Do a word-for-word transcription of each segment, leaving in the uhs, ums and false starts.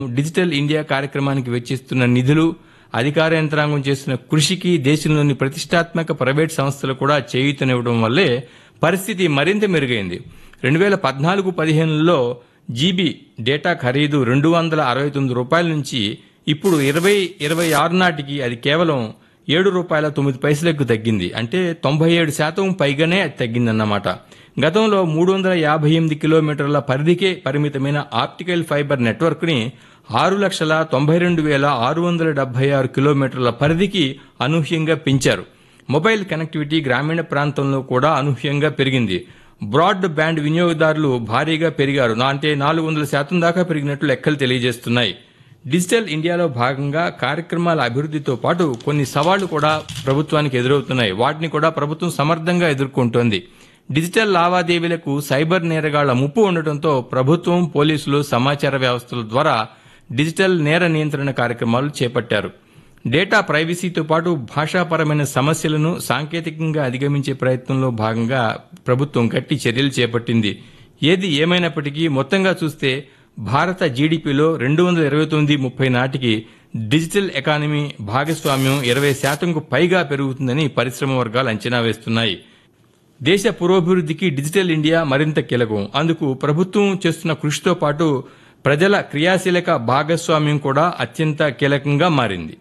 Digital India కార్యక్రమానికి వెచ్చిస్తున్న నిధులు, అధికార యంత్రాంగం చేస్తున్న కృషికి దేశంలోని ప్రతిష్టాత్మక ప్రైవేట్ సంస్థలు కూడా చేయూతనివ్వడం వల్లే పరిస్థితి మరింత మెరుగైంది. రెండు వేల పద్నాలుగు పదిహేనులో జీబీ డేటా ఖరీదు రెండు వందల అరవై తొమ్మిది రూపాయల నుంచి ఇప్పుడు ఇరవై ఇరవై ఆరు నాటికి అది కేవలం ఏడు రూపాయల తొమ్మిది పైసలకు తగ్గింది. అంటే తొంభై ఏడు శాతం పైగానే అది తగ్గిందన్నమాట. గతంలో మూడు వందల యాభై ఎనిమిది కిలోమీటర్ల పరిధికే పరిమితమైన ఆప్టికల్ ఫైబర్ నెట్వర్క్ని ఆరు లక్షల తొంభై రెండు వేల ఆరు వందల డెబ్బై ఆరు కిలోమీటర్ల పరిధికి అనూహ్యంగా పెంచారు. మొబైల్ కనెక్టివిటీ గ్రామీణ ప్రాంతంలో కూడా అనూహ్యంగా పెరిగింది. బ్రాడ్ బ్యాండ్ వినియోగదారులు భారీగా పెరిగారు. అంటే నాలుగు వందల శాతం దాకా పెరిగినట్లు లెక్కలు తెలియజేస్తున్నాయి. డిజిటల్ ఇండియాలో భాగంగా కార్యక్రమాల అభివృద్ధితో పాటు కొన్ని సవాళ్లు కూడా ప్రభుత్వానికి ఎదురవుతున్నాయి. వాటిని కూడా ప్రభుత్వం సమర్థంగా ఎదుర్కొంటోంది. డిజిటల్ లావాదేవీలకు సైబర్ నేరగాళ్ల ముప్పు ఉండటంతో ప్రభుత్వం, పోలీసులు సమాచార వ్యవస్థల ద్వారా డిజిటల్ నేర నియంత్రణ కార్యక్రమాలు చేపట్టారు. డేటా ప్రైవసీతో పాటు భాషాపరమైన సమస్యలను సాంకేతికంగా అధిగమించే ప్రయత్నంలో భాగంగా ప్రభుత్వం గట్టి చర్యలు చేపట్టింది. ఏది ఏమైనప్పటికీ మొత్తంగా చూస్తే భారత జీడీపీలో రెండు వందల ఇరవై తొమ్మిది ముప్పై నాటికి డిజిటల్ ఎకానమీ భాగస్వామ్యం ఇరవై శాతంకు పైగా పెరుగుతుందని పరిశ్రమ వర్గాలు అంచనా వేస్తున్నాయి. దేశ పురోభివృద్ధికి డిజిటల్ ఇండియా మరింత కీలకం. అందుకు ప్రభుత్వం చేస్తున్న కృషితో పాటు ప్రజల క్రియాశీలక భాగస్వామ్యం కూడా అత్యంత కీలకంగా మారింది.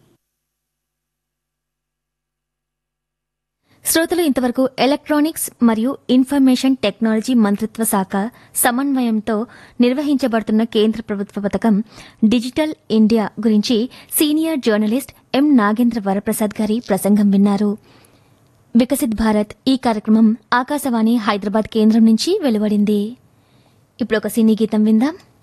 శ్రోతలు ఇంతవరకు ఎలక్ట్రానిక్స్ మరియు ఇన్ఫర్మేషన్ టెక్నాలజీ మంత్రిత్వ శాఖ సమన్వయంతో నిర్వహించబడుతున్న కేంద్ర ప్రభుత్వ పథకం డిజిటల్ ఇండియా గురించి సీనియర్ జర్నలిస్ట్ ఎం నాగేంద్ర వరప్రసాద్ గారి ప్రసంగం విన్నారు. వికసిత్ భారత్ ఈ కార్యక్రమం ఆకాశవాణి హైదరాబాద్ కేంద్రం నుంచి వెలువడింది. ఇప్పుడు ఒక సినీ గీతం విందాం.